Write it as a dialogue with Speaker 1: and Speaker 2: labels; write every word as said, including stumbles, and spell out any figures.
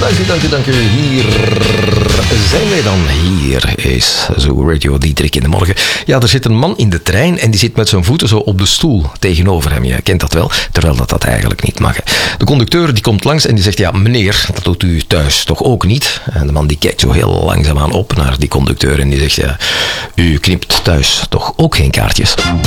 Speaker 1: Dank u, dank u, dank u. Hier zijn wij dan. Hier is zo Radio Diederik in de morgen. Ja, er zit een man in de trein en die zit met zijn voeten zo op de stoel tegenover hem. Je kent dat wel, terwijl dat, dat eigenlijk niet mag. De conducteur die komt langs en die zegt, ja meneer, dat doet u thuis toch ook niet? En de man die kijkt zo heel langzaamaan op naar die conducteur en die zegt, ja, u knipt thuis toch ook geen kaartjes?